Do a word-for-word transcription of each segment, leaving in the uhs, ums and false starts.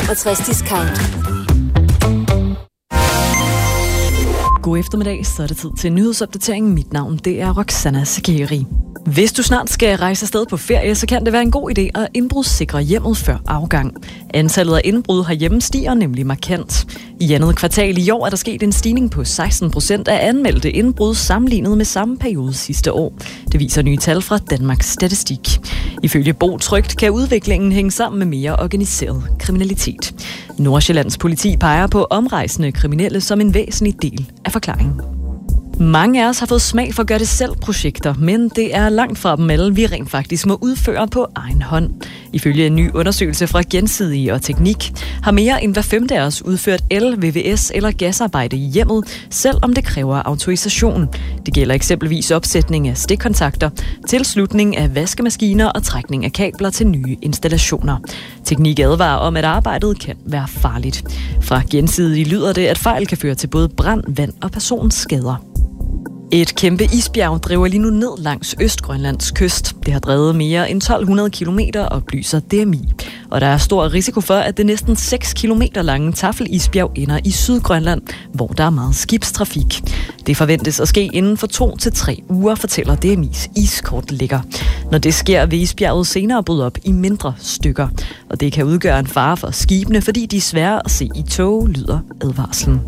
femogtres discount. God eftermiddag, så er det tid til nyhedsopdateringen. Mit navn, det er Roxana Sakeri. Hvis du snart skal rejse afsted på ferie, så kan det være en god idé at indbrudssikre hjemmet før afgang. Antallet af indbrud herhjemme stiger nemlig markant. I andet kvartal i år er der sket en stigning på seksten procent af anmeldte indbrud sammenlignet med samme periode sidste år. Det viser nye tal fra Danmarks Statistik. Ifølge Bo Trygt kan udviklingen hænge sammen med mere organiseret kriminalitet. Nordsjællands politi peger på omrejsende kriminelle som en væsentlig del af forklaringen. Mange af os har fået smag for gør-det-selv-projekter, men det er langt fra dem alle, vi rent faktisk må udføre på egen hånd. Ifølge en ny undersøgelse fra Gensidige og Teknik har mere end hver femte af os udført el-, V V S eller gasarbejde i hjemmet, selvom det kræver autorisation. Det gælder eksempelvis opsætning af stikkontakter, tilslutning af vaskemaskiner og trækning af kabler til nye installationer. Teknik advarer om, at arbejdet kan være farligt. Fra Gensidige lyder det, at fejl kan føre til både brand, vand og personskader. Et kæmpe isbjerg driver lige nu ned langs Østgrønlands kyst. Det har drevet mere end tolv hundrede kilometer, oplyser D M I. Og der er stor risiko for, at det næsten seks kilometer lange Tafel-isbjerg ender i Sydgrønland, hvor der er meget skibstrafik. Det forventes at ske inden for to til tre uger, fortæller D M I's iskortlægger. Når det sker, vil isbjerget senere bryde op i mindre stykker. Og det kan udgøre en fare for skibene, fordi de er svære at se i tog, lyder advarslen.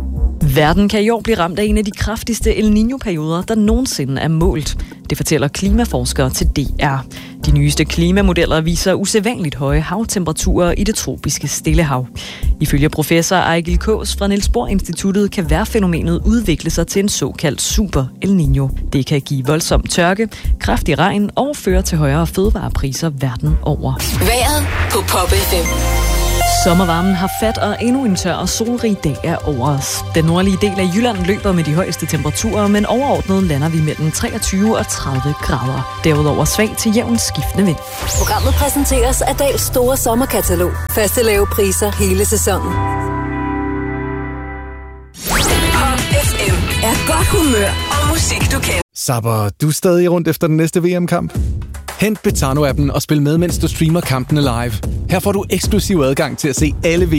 Verden kan i år blive ramt af en af de kraftigste El Niño-perioder, der nogensinde er målt. Det fortæller klimaforskere til D R. De nyeste klimamodeller viser usædvanligt høje havtemperaturer i det tropiske Stillehav. Ifølge professor Ejgil Kaas fra Niels Bohr Instituttet kan vejrfænomenet udvikle sig til en såkaldt super El Niño. Det kan give voldsom tørke, kraftig regn og føre til højere fødevarepriser verden over. Vejret på Pop F M. Sommervarmen har fat, og endnu en tør og solrig dag er over os. Den nordlige del af Jylland løber med de højeste temperaturer, men overordnet lander vi mellem treogtyve og tredive grader. Derudover svag til jævn skiftende vind. Programmet præsenteres af Dahls store sommerkatalog. Faste lave priser hele sæsonen. Pop F M er godt humør og musik, du kender. Sapper du stadig rundt efter den næste V M-kamp? Hent Betano-appen og spil med, mens du streamer kampene live. Her får du eksklusiv adgang til at se alle V